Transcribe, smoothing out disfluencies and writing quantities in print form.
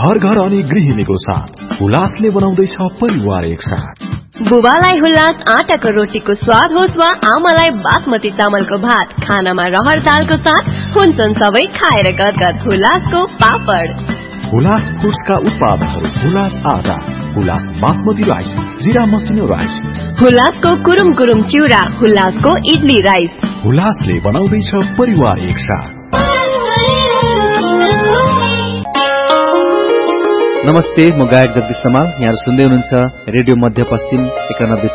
घर घर अनि गृहिणीको साथ हुलासले बनाउँदैछ परिवार एकसाथ। बुबालाई हुलास आटाको रोटीको स्वाद होस् वा आमालाई बासमती चामलको भात, खानामा रहर दालको साथ हुन्छन् सबै खाएर गदगद हुलासको पापड। हुलास फुड्सका उत्पादनहरू हुलास आटा, हुलास बासमती राइस, जिरा मसिनो राइस, हुलासको कुरुम कुरुम चिउरा, हुलासको इडली राइस। हुलासले बनाउँदैछ परिवार एकसाथ। नमस्ते, म गायक जगदीश समाल। यहाँ सुन्दै हुनुहुन्छ रेडियो मध्यपश्चिम 91